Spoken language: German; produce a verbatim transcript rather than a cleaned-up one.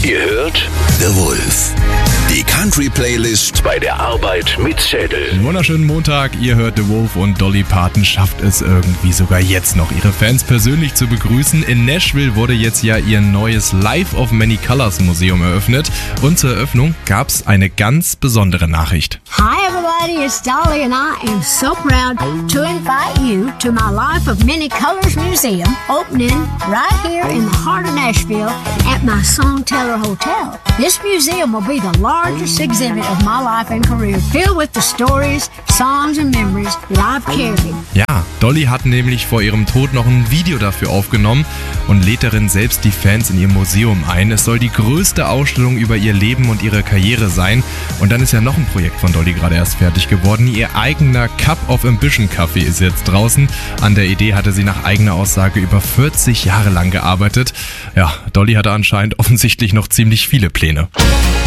Ihr hört The Wolf, die Country-Playlist bei der Arbeit mit Zettel. Einen wunderschönen Montag, ihr hört The Wolf und Dolly Parton schafft es irgendwie sogar jetzt noch, ihre Fans persönlich zu begrüßen. In Nashville wurde jetzt ja ihr neues Life of Many Colors Museum eröffnet und zur Eröffnung gab es eine ganz besondere Nachricht. Hi everybody, it's Dolly and I am so proud to invite you to my Life of Many Colors Museum opening right here in the heart of Nashville at my Songteller Hotel. This museum will be the largest exhibit of my life and career, filled with the stories, songs and memories that I've carried. Ja, Dolly hat nämlich vor ihrem Tod noch ein Video dafür aufgenommen und lädt darin selbst die Fans in ihr Museum ein. Es soll die größte Ausstellung über ihr Leben und ihre Karriere sein. Und dann ist ja noch ein Projekt von Dolly gerade erst fertig geworden. Ihr eigener Cup of Ambition Kaffee ist jetzt draußen. An der Idee hatte sie nach eigener Aussage über vierzig Jahre lang gearbeitet. Ja, Dolly hatte anscheinend offensichtlich noch ziemlich viele Pläne.